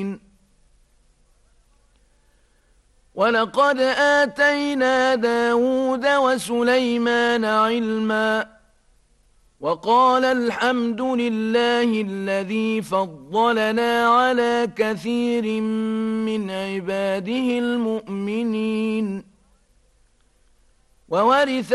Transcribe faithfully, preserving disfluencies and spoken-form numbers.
ولقد آتينا داود وسليمان علما وقال الحمد لله الذي فضلنا على كثير من عباده المؤمنين وورث